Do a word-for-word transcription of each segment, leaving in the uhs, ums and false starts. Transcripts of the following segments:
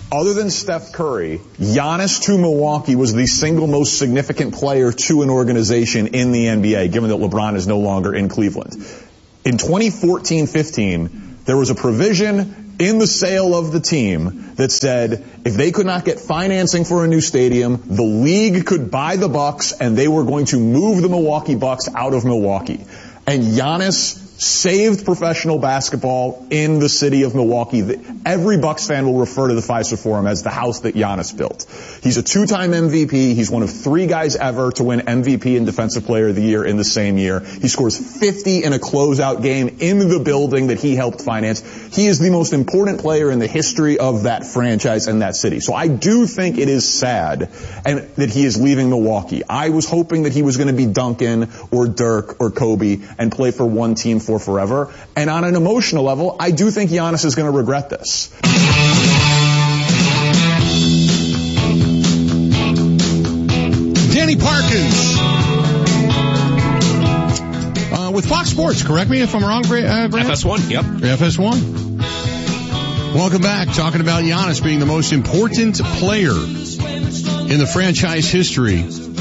Other than Steph Curry, Giannis to Milwaukee was the single most significant player to an organization in the N B A, given that LeBron is no longer in Cleveland. In twenty fourteen fifteen, there was a provision in the sale of the team that said if they could not get financing for a new stadium, the league could buy the Bucks and they were going to move the Milwaukee Bucks out of Milwaukee. And Giannis saved professional basketball in the city of Milwaukee. Every Bucks fan will refer to the Fiserv Forum as the house that Giannis built. He's a two-time M V P. He's one of three guys ever to win M V P and Defensive Player of the Year in the same year. He scores fifty in a closeout game in the building that he helped finance. He is the most important player in the history of that franchise and that city. So I do think it is sad and that he is leaving Milwaukee. I was hoping that he was going to be Duncan or Dirk or Kobe and play for one team for forever. And on an emotional level, I do think Giannis is going to regret this. Danny Parkins. Uh, with Fox Sports, correct me if I'm wrong, uh, Grant? F S one, yep. F S one. Welcome back. Talking about Giannis being the most important player in the franchise history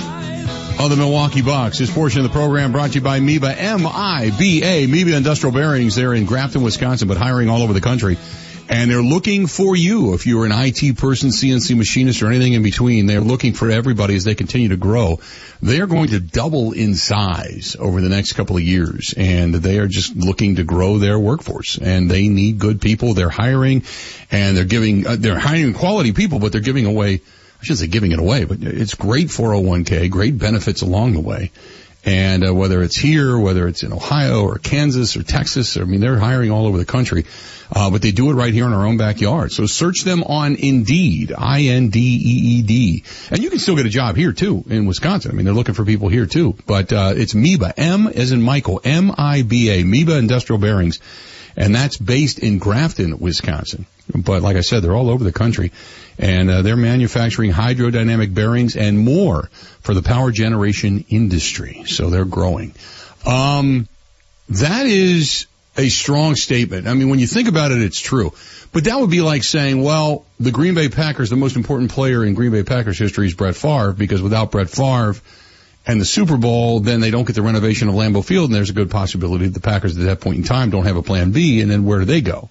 of the Milwaukee Bucks. This portion of the program brought to you by Meba, M I B A, Meba Industrial Bearings. They're in Grafton, Wisconsin, but hiring all over the country. And they're looking for you. If you're an I T person, C N C machinist, or anything in between, they're looking for everybody as they continue to grow. They're going to double in size over the next couple of years, and they are just looking to grow their workforce. And they need good people. They're hiring, and they're giving, uh, they're hiring quality people, but they're giving away, I shouldn't say giving it away, but it's great four oh one k, great benefits along the way. And uh, whether it's here, whether it's in Ohio or Kansas or Texas, I mean, they're hiring all over the country. Uh, but they do it right here in our own backyard. So search them on Indeed, I N D E E D. And you can still get a job here, too, in Wisconsin. I mean, they're looking for people here, too. But uh it's Meba, M as in Michael, M I B A, Meba Industrial Bearings. And that's based in Grafton, Wisconsin. But like I said, they're all over the country. And uh, they're manufacturing hydrodynamic bearings and more for the power generation industry. So they're growing. Um, that is a strong statement. I mean, when you think about it, it's true. But that would be like saying, well, the Green Bay Packers, the most important player in Green Bay Packers history is Brett Favre, because without Brett Favre and the Super Bowl, then they don't get the renovation of Lambeau Field, and there's a good possibility that the Packers at that point in time don't have a plan B, and then where do they go?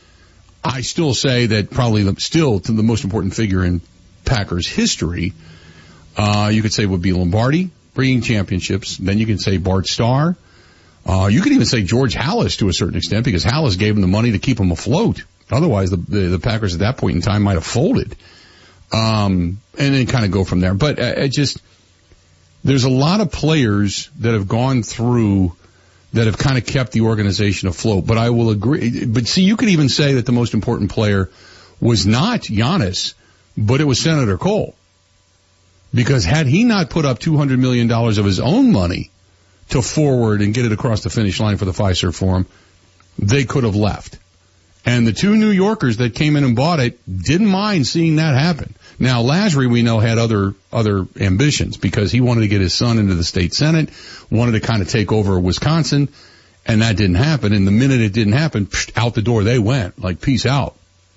I still say that probably the, still to the most important figure in Packers history, uh, you could say would be Lombardi, bringing championships. Then you can say Bart Starr. Uh, you could even say George Halas to a certain extent, because Halas gave him the money to keep him afloat. Otherwise, the, the, the Packers at that point in time might have folded. Um, and then kind of go from there. But uh, it just, there's a lot of players that have gone through that have kind of kept the organization afloat. But I will agree. But see, you could even say that the most important player was not Giannis, but it was Senator Cole. Because had he not put up two hundred million dollars of his own money to forward and get it across the finish line for the Fiserv Forum, they could have left. And the two New Yorkers that came in and bought it didn't mind seeing that happen. Now, Lasry, we know, had other other ambitions, because he wanted to get his son into the state senate, wanted to kind of take over Wisconsin, and that didn't happen. And the minute it didn't happen, psh, out the door they went, like, peace out.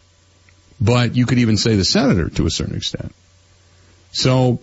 But you could even say the senator to a certain extent. So,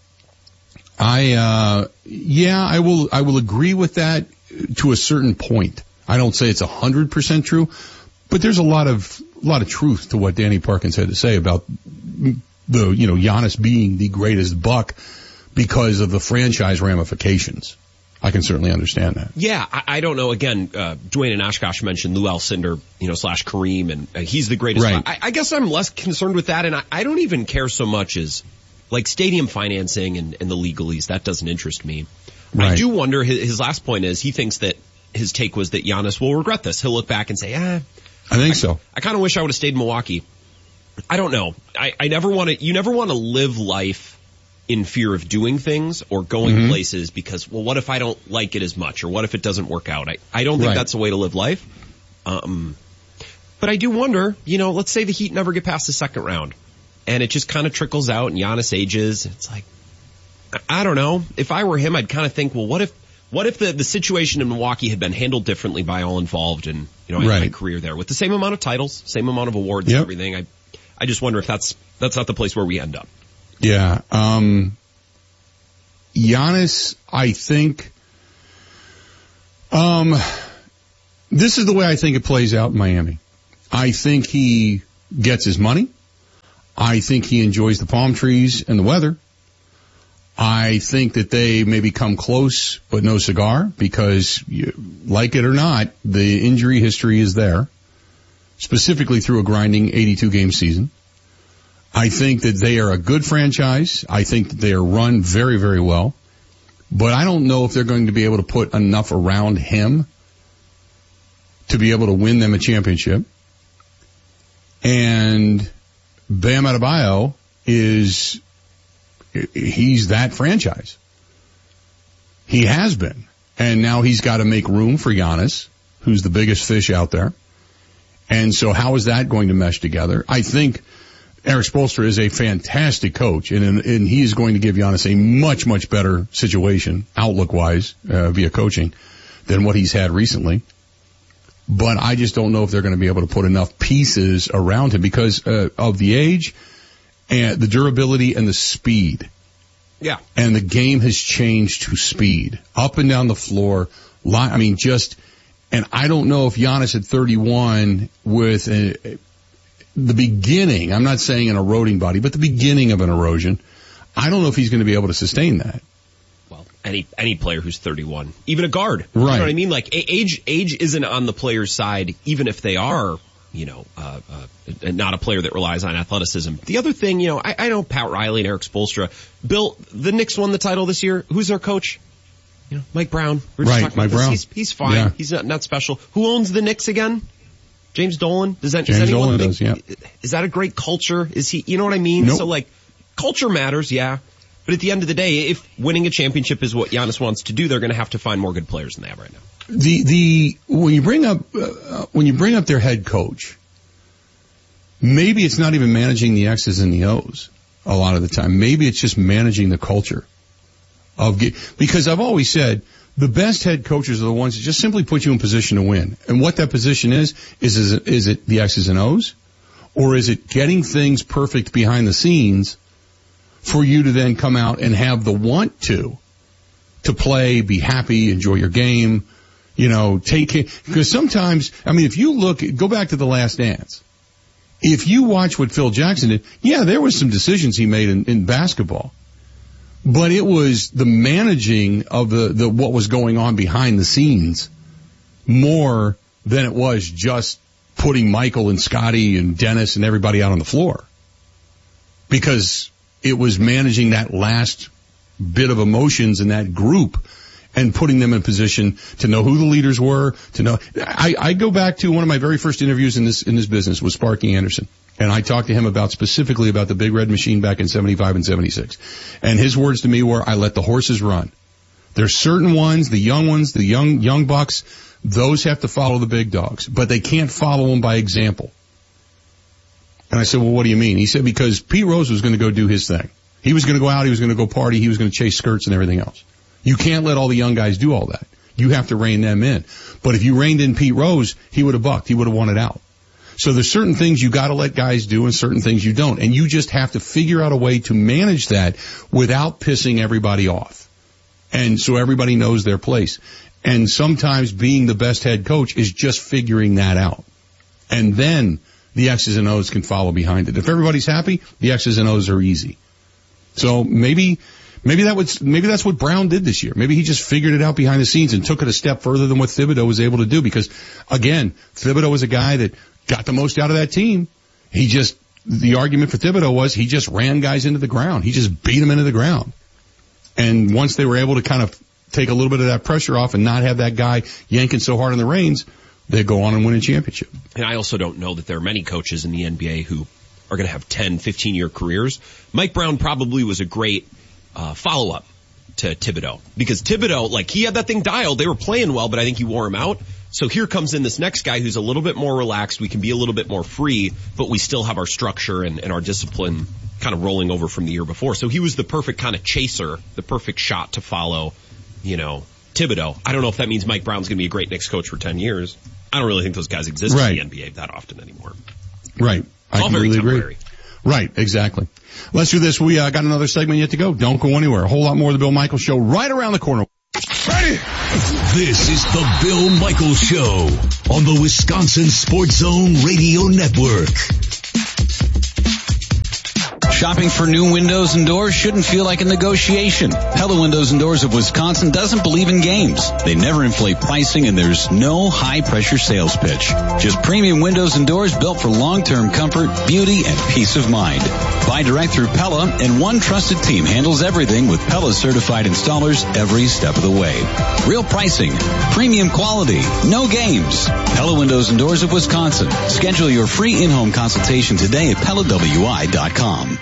I, uh, yeah, I will, I will agree with that to a certain point. I don't say it's a hundred percent true, but there's a lot of, a lot of truth to what Danny Parkins had to say about the, you know, Giannis being the greatest Buck because of the franchise ramifications. I can certainly understand that. Yeah, I, I don't know. Again, uh, Dwayne and Oshkosh mentioned Lou Alcindor, you know, slash Kareem, and uh, he's the greatest. Right. I, I guess I'm less concerned with that, and I, I don't even care so much as, like, stadium financing and, and the legalese. That doesn't interest me. Right. I do wonder, his, his last point is he thinks that his take was that Giannis will regret this. He'll look back and say, ah. I think I, so. I kind of wish I would have stayed in Milwaukee. I don't know. I, I never want to, you never want to live life in fear of doing things or going mm-hmm. places because, well, what if I don't like it as much, or what if it doesn't work out? I, I don't think right. that's a way to live life. Um, but I do wonder, you know, let's say the Heat never get past the second round and it just kind of trickles out and Giannis ages. It's like, I, I don't know. If I were him, I'd kind of think, well, what if, what if the, the situation in Milwaukee had been handled differently by all involved, and, you know, I had right. my career there with the same amount of titles, same amount of awards yep. and everything. I, I just wonder if that's that's not the place where we end up. Yeah. Um, Giannis, I think, um, this is the way I think it plays out in Miami. I think he gets his money. I think he enjoys the palm trees and the weather. I think that they maybe come close, but no cigar, because you, like it or not, the injury history is there, specifically through a grinding eighty-two game season. I think that they are a good franchise. I think that they are run very, very well. But I don't know if they're going to be able to put enough around him to be able to win them a championship. And Bam Adebayo is, he's that franchise. He has been. And now he's got to make room for Giannis, who's the biggest fish out there. And so how is that going to mesh together? I think Erik Spoelstra is a fantastic coach, and, and he is going to give Giannis a much, much better situation, outlook-wise, uh, via coaching, than what he's had recently. But I just don't know if they're going to be able to put enough pieces around him because uh, of the age and the durability and the speed. Yeah. And the game has changed to speed. Up and down the floor. I mean, just, and I don't know if Giannis at thirty-one with a, the beginning, I'm not saying an eroding body, but the beginning of an erosion, I don't know if he's going to be able to sustain that. Well, any any player who's thirty-one, even a guard. Right. You know what I mean? Like, age age isn't on the player's side, even if they are, you know, uh, uh, not a player that relies on athleticism. The other thing, you know, I, I know Pat Riley and Erik Spoelstra. Bill, the Knicks won the title this year. Who's their coach? You know, Mike Brown. We're just right, talking Mike about this. Brown. He's, he's fine. Yeah. He's not, not special. Who owns the Knicks again? James Dolan? Does that, James does anyone Dolan think, does, yeah. Is that a great culture? Is he, you know what I mean? Nope. So like, culture matters, yeah. But at the end of the day, if winning a championship is what Giannis wants to do, they're going to have to find more good players than they have right now. The, the, when you bring up, uh, when you bring up their head coach, maybe it's not even managing the X's and the O's a lot of the time. Maybe it's just managing the culture of, because I've always said, the best head coaches are the ones that just simply put you in position to win. And what that position is, is, is it, is it the X's and O's? Or is it getting things perfect behind the scenes for you to then come out and have the want to, to play, be happy, enjoy your game, you know, take it. Because sometimes, I mean, if you look, go back to The Last Dance. If you watch what Phil Jackson did, yeah, there were some decisions he made in, in basketball. But it was the managing of the, the what was going on behind the scenes more than it was just putting Michael and Scotty and Dennis and everybody out on the floor. Because it was managing that last bit of emotions in that group and putting them in position to know who the leaders were, to know. I, I go back to one of my very first interviews in this in this business with Sparky Anderson. And I talked to him about specifically about the Big Red Machine back in seventy-five and seventy-six. And his words to me were, I let the horses run. There's certain ones, the young ones, the young, young bucks, those have to follow the big dogs, but they can't follow them by example. And I said, well, what do you mean? He said, because Pete Rose was going to go do his thing. He was going to go out, he was going to go party, he was going to chase skirts and everything else. You can't let all the young guys do all that. You have to rein them in. But if you reined in Pete Rose, he would have bucked. He would have wanted out. So there's certain things you got to let guys do and certain things you don't. And you just have to figure out a way to manage that without pissing everybody off. And so everybody knows their place. And sometimes being the best head coach is just figuring that out. And then the X's and O's can follow behind it. If everybody's happy, the X's and O's are easy. So maybe, maybe that was, maybe that's what Brown did this year. Maybe he just figured it out behind the scenes and took it a step further than what Thibodeau was able to do. Because again, Thibodeau was a guy that got the most out of that team. He just, the argument for Thibodeau was he just ran guys into the ground. He just beat them into the ground. And once they were able to kind of take a little bit of that pressure off and not have that guy yanking so hard on the reins, they go on and win a championship. And I also don't know that there are many coaches in the N B A who are going to have ten, fifteen year careers. Mike Brown probably was a great uh, follow-up to Thibodeau. Because Thibodeau, like, he had that thing dialed. They were playing well, but I think he wore him out. So here comes in this next guy who's a little bit more relaxed. We can be a little bit more free, but we still have our structure and, and our discipline kind of rolling over from the year before. So he was the perfect kind of chaser, the perfect shot to follow, you know, Thibodeau. I don't know if that means Mike Brown's going to be a great Knicks coach for ten years. I don't really think those guys exist right. in the N B A that often anymore. Right. It's I all very completely temporary. agree. Right, exactly. Let's do this. We uh, got another segment yet to go. Don't go anywhere. A whole lot more of the Bill Michaels Show right around the corner. Ready? This is the Bill Michaels Show on the Wisconsin Sports Zone Radio Network. Shopping for new windows and doors shouldn't feel like a negotiation. Pella Windows and Doors of Wisconsin doesn't believe in games. They never inflate pricing, and there's no high-pressure sales pitch. Just premium windows and doors built for long-term comfort, beauty, and peace of mind. Buy direct through Pella, and one trusted team handles everything with Pella certified installers every step of the way. Real pricing, premium quality, no games. Pella Windows and Doors of Wisconsin. Schedule your free in-home consultation today at Pella W I dot com.